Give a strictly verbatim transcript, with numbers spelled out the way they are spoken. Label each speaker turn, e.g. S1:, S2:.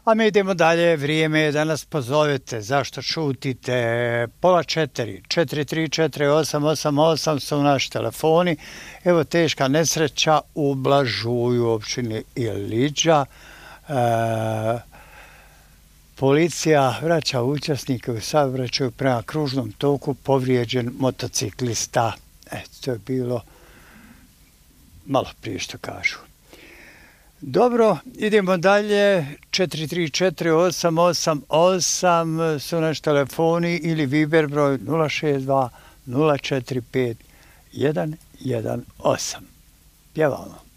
S1: A mi idemo dalje, vrijeme je da nas pozovete, zašto šutite, pola četiri, četiri tri četiri osam osam osam su naši telefoni. Evo teška nesreća u Blažuju, općini Iliđa. E, policija vraća učesnike u saobraćaju prema kružnom toku, povrijeđen motociklista. E, to je bilo malo prije što kažu. Dobro, idemo dalje, četiri tri četiri osam osam osam su naši telefoni ili Viber broj nula šest dva nula četiri pet jedan jedan osam. Pjevamo.